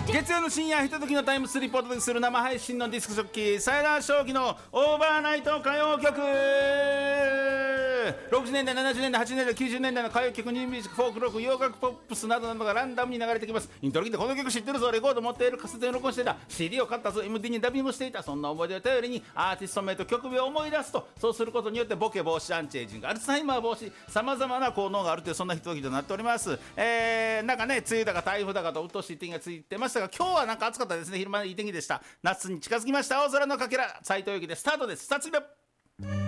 月曜の深夜ひとときのタイムスリップをお届けする生配信のディスクジョッキーサイラー正気のオーバーナイト歌謡曲。60年代70年代80年代90年代の歌謡曲、ニューミュージック、フォークロック、洋楽ポップスなどなどがランダムに流れてきます。イントロ聞いてこの曲知ってるぞ、レコード持っている、カセットに録音していた、 CD を買ったぞ、 MD にダビングしていた、そんな思い出を頼りにアーティスト名と曲名を思い出すと、そうすることによってボケ防止、アンチエイジング、アルツハイマー防止、さまざまな効能があるという、そんなひとときとなっております。なんかね、梅雨だか台風だかと鬱陶しい天気がついてましたが、今日はなんか暑かったですね。昼間いい天気でした。夏に近づきました。青空のかけら、斉藤由貴でスタートです。さあ次は